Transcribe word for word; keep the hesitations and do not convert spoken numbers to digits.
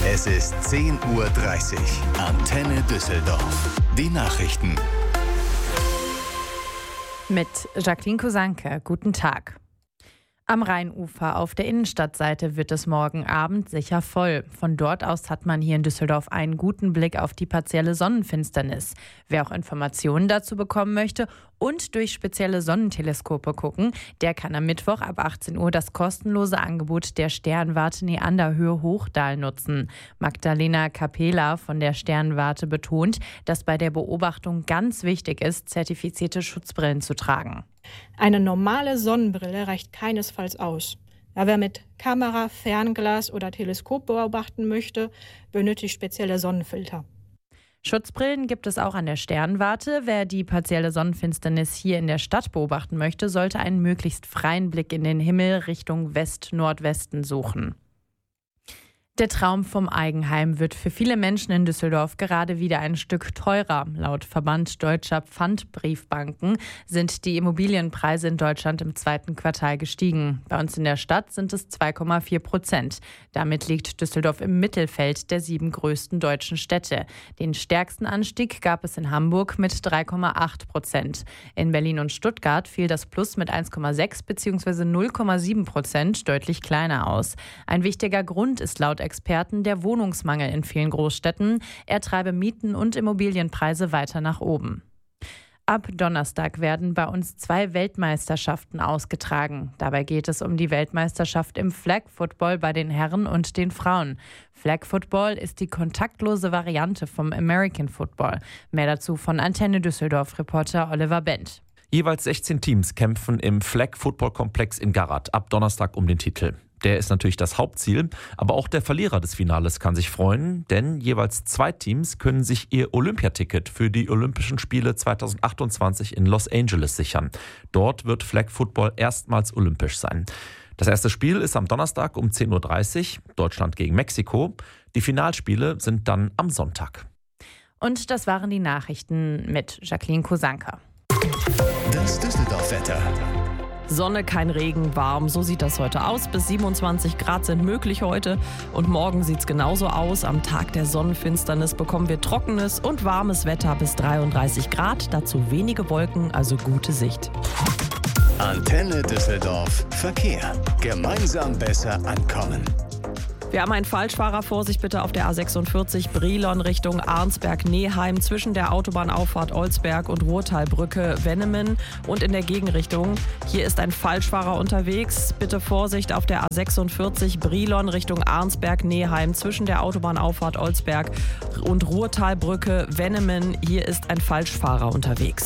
Es ist zehn Uhr dreißig. Antenne Düsseldorf. Die Nachrichten. Mit Jacqueline Kosanke. Guten Tag. Am Rheinufer auf der Innenstadtseite wird es morgen Abend sicher voll. Von dort aus hat man hier in Düsseldorf einen guten Blick auf die partielle Sonnenfinsternis. Wer auch Informationen dazu bekommen möchte und durch spezielle Sonnenteleskope gucken, der kann am Mittwoch ab achtzehn Uhr das kostenlose Angebot der Sternwarte Neanderhöhe Hochdahl nutzen. Magdalena Capela von der Sternwarte betont, dass bei der Beobachtung ganz wichtig ist, zertifizierte Schutzbrillen zu tragen. Eine normale Sonnenbrille reicht keinesfalls aus. Ja, wer mit Kamera, Fernglas oder Teleskop beobachten möchte, benötigt spezielle Sonnenfilter. Schutzbrillen gibt es auch an der Sternwarte. Wer die partielle Sonnenfinsternis hier in der Stadt beobachten möchte, sollte einen möglichst freien Blick in den Himmel Richtung West-Nordwesten suchen. Der Traum vom Eigenheim wird für viele Menschen in Düsseldorf gerade wieder ein Stück teurer. Laut Verband Deutscher Pfandbriefbanken sind die Immobilienpreise in Deutschland im zweiten Quartal gestiegen. Bei uns in der Stadt sind es zwei Komma vier Prozent. Damit liegt Düsseldorf im Mittelfeld der sieben größten deutschen Städte. Den stärksten Anstieg gab es in Hamburg mit drei Komma acht Prozent. In Berlin und Stuttgart fiel das Plus mit eins Komma sechs bzw. null Komma sieben Prozent deutlich kleiner aus. Ein wichtiger Grund ist laut Experten der Wohnungsmangel in vielen Großstädten. Er treibe Mieten und Immobilienpreise weiter nach oben. Ab Donnerstag werden bei uns zwei Weltmeisterschaften ausgetragen. Dabei geht es um die Weltmeisterschaft im Flag Football bei den Herren und den Frauen. Flag Football ist die kontaktlose Variante vom American Football. Mehr dazu von Antenne Düsseldorf-Reporter Oliver Bent. Jeweils sechzehn Teams kämpfen im Flag Football Komplex in Garrat ab Donnerstag um den Titel. Der ist natürlich das Hauptziel, aber auch der Verlierer des Finales kann sich freuen, denn jeweils zwei Teams können sich ihr Olympiaticket für die Olympischen Spiele zwanzig achtundzwanzig in Los Angeles sichern. Dort wird Flag Football erstmals olympisch sein. Das erste Spiel ist am Donnerstag um zehn Uhr dreißig, Deutschland gegen Mexiko. Die Finalspiele sind dann am Sonntag. Und das waren die Nachrichten mit Jacqueline Kosanke. Das Düsseldorf-Wetter. Sonne, kein Regen, warm, so sieht das heute aus. Bis siebenundzwanzig Grad sind möglich heute und morgen sieht es genauso aus. Am Tag der Sonnenfinsternis bekommen wir trockenes und warmes Wetter bis dreiunddreißig Grad, dazu wenige Wolken, also gute Sicht. Antenne Düsseldorf Verkehr. Gemeinsam besser ankommen. Wir haben einen Falschfahrer, Vorsicht bitte auf der A sechsundvierzig Brilon Richtung Arnsberg-Neheim zwischen der Autobahnauffahrt Olsberg und Ruhrtal-Brücke-Wennemen und in der Gegenrichtung. Hier ist ein Falschfahrer unterwegs. Bitte Vorsicht auf der A sechsundvierzig Brilon Richtung Arnsberg-Neheim zwischen der Autobahnauffahrt Olsberg und Ruhrtal-Brücke-Wennemen. Hier ist ein Falschfahrer unterwegs.